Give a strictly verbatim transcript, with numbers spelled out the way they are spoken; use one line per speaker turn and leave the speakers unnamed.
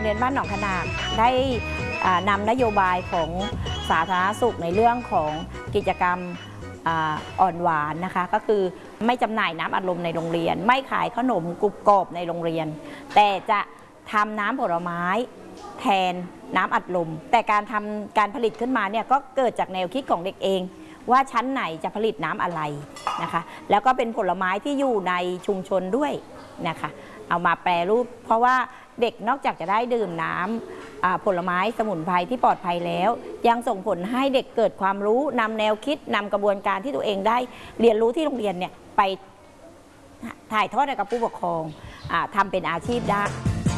เรียนบ้านหนองขนากได้นำนโยบายของสาธารณสุขในเรื่องของกิจกรรมอ่อนหวานนะคะก็คือไม่จำหน่ายน้ำอัดลมในโรงเรียนไม่ขายขนมกรุบกรอบในโรงเรียนแต่จะทำน้ำผลไม้แทนน้ำอัดลมแต่การทำการผลิตขึ้นมาเนี่ยก็เกิดจากแนวคิดของเด็กเองว่าชั้นไหนจะผลิตน้ำอะไรนะคะแล้วก็เป็นผลไม้ที่อยู่ในชุมชนด้วยนะคะเอามาแปรรูปเพราะว่าเด็กนอกจากจะได้ดื่มน้ำผลไม้สมุนไพรที่ปลอดภัยแล้วยังส่งผลให้เด็กเกิดความรู้นำแนวคิดนำกระบวนการที่ตัวเองได้เรียนรู้ที่โรงเรียนเนี่ยไปถ่ายทอดให้กับผู้ปกครองทำเป็นอาชีพได้